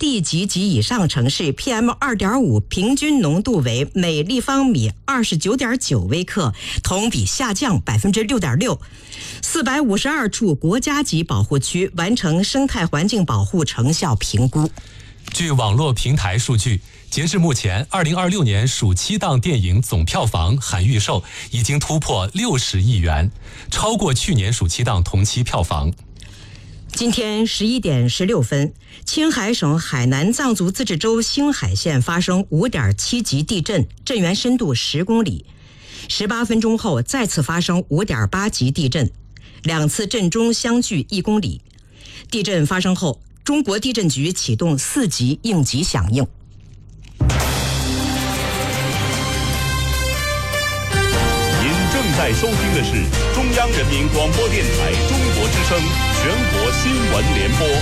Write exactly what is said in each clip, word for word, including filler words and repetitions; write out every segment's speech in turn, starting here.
地级及以上城市 P M 二点五 平均浓度为每立方米 二十九点九 微克，同比下降 百分之六点六。四百五十二处国家级保护区完成生态环境保护成效评估。 据网络平台数据，截至目前，二零二六年暑期档电影总票房含预售已经突破六十亿元，超过去年暑期档同期票房。 今天十一点十六分，青海省海南藏族自治州兴海县发生 五点七 级地震，震源深度十公里。十八分钟后再次发生 五点八 级地震，两次震中相距一公里。地震发生后，中国地震局启动四级应急响应。 您正在收听的是中央人民广播电台中国之声全国新闻联播。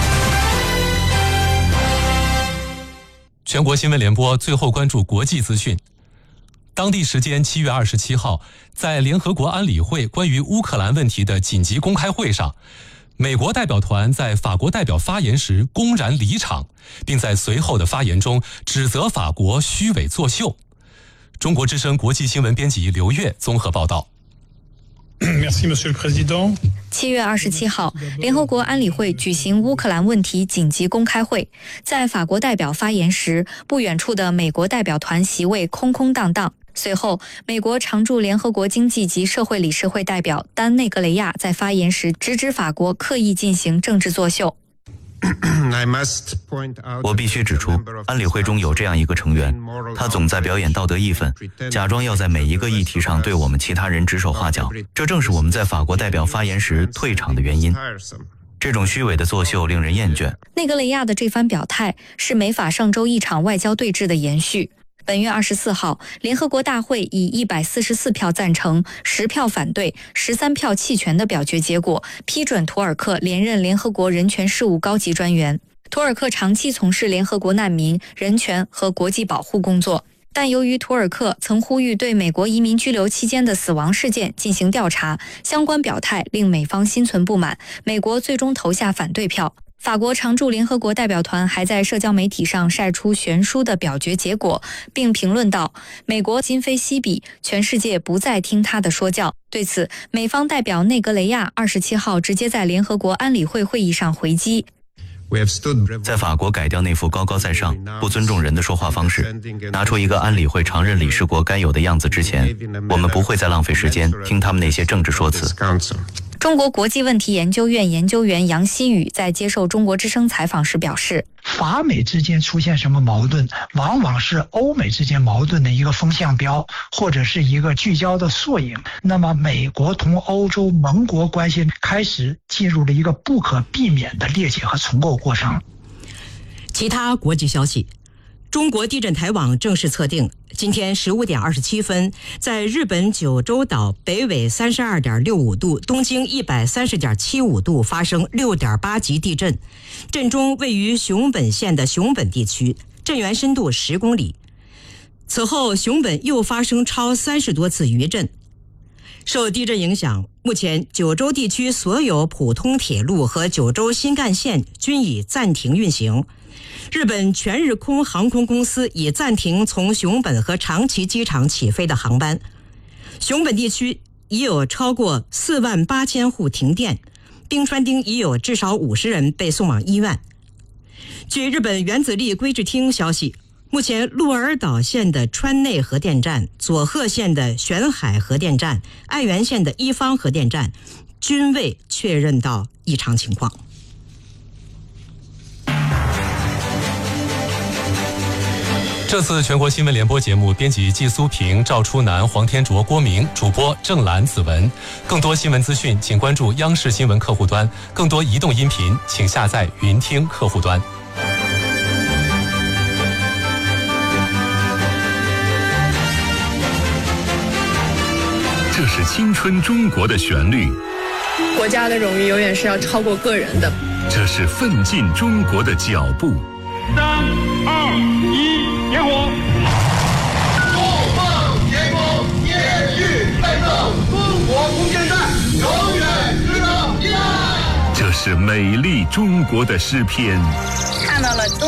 全国新闻联播最后关注国际资讯。当地时间七月二十七号，在联合国安理会关于乌克兰问题的紧急公开会上，美国代表团在法国代表发言时公然离场，并在随后的发言中指责法国虚伪作秀。中国之声国际新闻编辑刘越综合报道。 七月二十七号，联合国安理会举行乌克兰问题紧急公开会，在法国代表发言时，不远处的美国代表团席位空空荡荡。随后，美国常驻联合国经济及社会理事会代表丹内格雷亚在发言时直指法国刻意进行政治作秀。 我必须指出，安理会中有这样一个成员，他总在表演道德义愤，假装要在每一个议题上对我们其他人指手画脚，这正是我们在法国代表发言时退场的原因。这种虚伪的作秀令人厌倦。 内格雷亚的这番表态是美法上周一场外交对峙的延续。本月二十四号，联合国大会以一百四十四票赞成、十票反对、十三票弃权的表决结果，批准图尔克连任联合国人权事务高级专员。图尔克长期从事联合国难民、人权和国际保护工作，但由于图尔克曾呼吁对美国移民拘留期间的死亡事件进行调查，相关表态令美方心存不满，美国最终投下反对票。法国常驻联合国代表团还在社交媒体上晒出悬殊的表决结果，并评论道：“美国今非昔比，全世界不再听他的说教。”对此，美方代表内格雷亚二十七号直接在联合国安理会会议上回击。 在法国改掉那副高高在上、不尊重人的说话方式，拿出一个安理会常任理事国该有的样子之前，我们不会再浪费时间听他们那些政治说辞。 中国国际问题研究院研究员杨希宇在接受中国之声采访时表示， 法美之间出现什么矛盾，往往是欧美之间矛盾的一个风向标，或者是一个聚焦的缩影。那么美国同欧洲盟国关系开始进入了一个不可避免的裂解和重构过程。 其他国际消息，中国地震台网正式测定，今天十五点二十七分，在日本九州岛北纬三十二点六五度、东经一百三十点七五度发生六点八级地震，震中位于熊本县的熊本地区，震源深度十公里。此后，熊本又发生超三十多次余震。受地震影响，目前九州地区所有普通铁路和九州新干线均已暂停运行。日本全日空航空公司已暂停从熊本和长崎机场起飞的航班。熊本地区已有超过四万八千户停电，冰川町已有至少五十人被送往医院。据日本原子力规制厅消息，目前鹿儿岛县的川内核电站、佐贺县的玄海核电站、爱媛县的一方核电站均未确认到异常情况。 这次全国新闻联播节目编辑季苏平、赵初南、黄天卓、郭明，主播郑兰、子文。更多新闻资讯请关注央视新闻客户端，更多移动音频请下载云听客户端。 这是青春中国的旋律， 国家的荣誉永远是要超过个人的。 这是奋进中国的脚步。 三二一，点火！ 怒放天空，天域再造，中国空间站永远值得依赖。 这是美丽中国的诗篇。 看到了